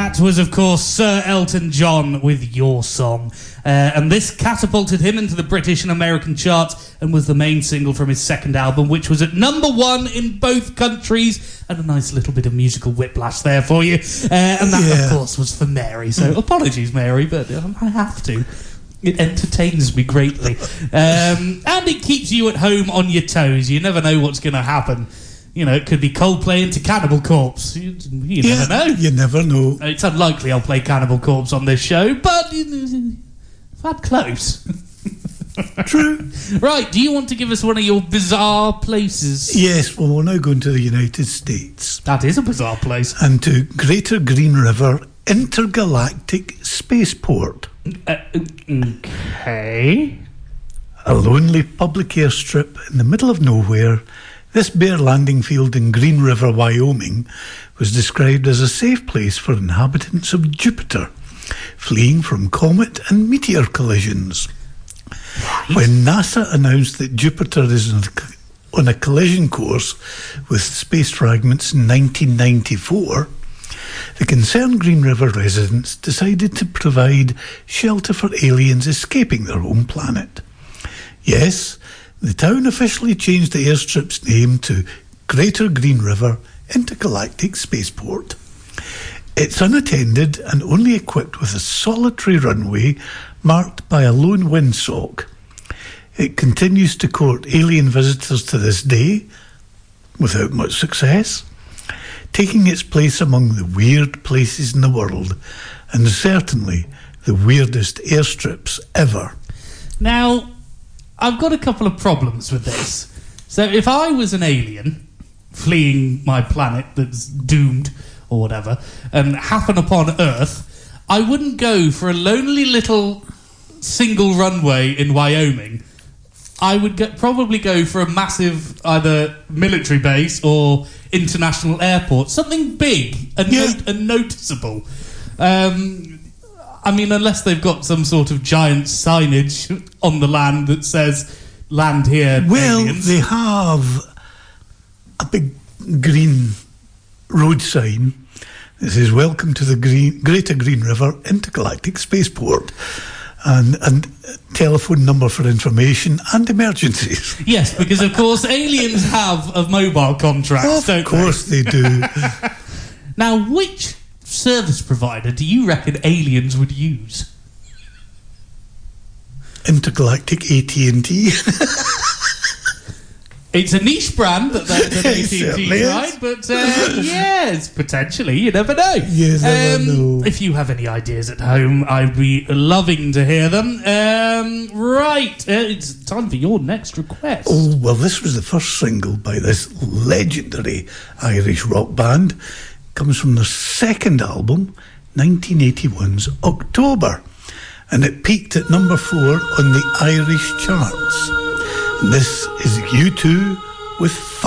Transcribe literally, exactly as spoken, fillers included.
That was, of course, Sir Elton John with Your Song. Uh, and this catapulted him into the British and American charts and was the main single from his second album, which was at number one in both countries. And a nice little bit of musical whiplash there for you. Uh, and that, yeah. of course, was for Mary. So apologies, Mary, but um, I have to. It entertains me greatly. Um, and it keeps you at home on your toes. You never know what's going to happen. You know, it could be Coldplay into Cannibal Corpse. You, you yeah, never know. You never know. It's unlikely I'll play Cannibal Corpse on this show, but if I'm close. True. Right, do you want to give us one of your bizarre places? Yes, well, we're now going to the United States. That is a bizarre place. And to Greater Green River Intergalactic Spaceport. Uh, okay. A lonely public airstrip in the middle of nowhere. This bare landing field in Green River, Wyoming, was described as a safe place for inhabitants of Jupiter, fleeing from comet and meteor collisions. Right. When NASA announced that Jupiter is on a collision course with space fragments in nineteen ninety-four, the concerned Green River residents decided to provide shelter for aliens escaping their home planet. Yes, the town officially changed the airstrip's name to Greater Green River Intergalactic Spaceport. It's unattended and only equipped with a solitary runway marked by a lone windsock. It continues to court alien visitors to this day, without much success, taking its place among the weird places in the world, and certainly the weirdest airstrips ever. Now, I've got a couple of problems with this. So if I was an alien fleeing my planet that's doomed or whatever and happen upon Earth, I wouldn't go for a lonely little single runway in Wyoming. I would get, probably go for a massive either military base or international airport, something big and, yeah. not- and noticeable. Um... I mean, unless they've got some sort of giant signage on the land that says, land here, well, aliens. They have a big green road sign that says, welcome to the green, Greater Green River Intergalactic Spaceport. And, and telephone number for information and emergencies. Yes, because, of course, aliens have a mobile contract, of don't they? Of course they do. Now, which service provider do you reckon aliens would use? Intergalactic A T and T. It's a niche brand that they're A T and T, right? But uh, yes, potentially, you never know. You never um, know. If you have any ideas at home, I'd be loving to hear them. Um, right, uh, it's time for your next request. Oh, well, this was the first single by this legendary Irish rock band. Comes from their second album, nineteen eighty-one's October, and it peaked at number four on the Irish charts. And this is U two with